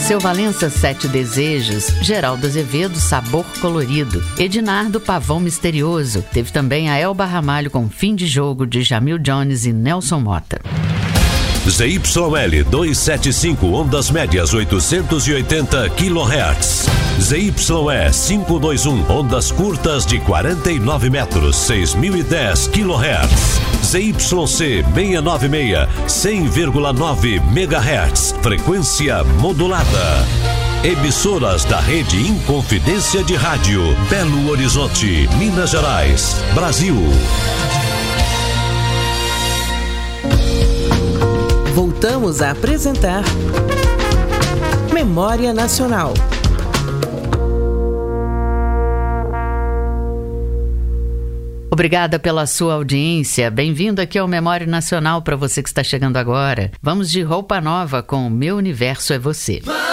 Seu Valença, Sete Desejos. Geraldo Azevedo, Sabor Colorido. Ednardo, Pavão Misterioso. Teve também a Elba Ramalho com Fim de Jogo, de Jamil Jones e Nelson Mota. ZYL 275, ondas médias 880 kHz. ZYE 521, ondas curtas de 49 metros, 6010 kHz. ZYC 696, 100,9 MHz, frequência modulada. Emissoras da Rede Inconfidência de Rádio, Belo Horizonte, Minas Gerais, Brasil. Voltamos a apresentar Memória Nacional. Obrigada pela sua audiência. Bem-vindo aqui ao Memória Nacional para você que está chegando agora. Vamos de Roupa Nova com Meu Universo é Você.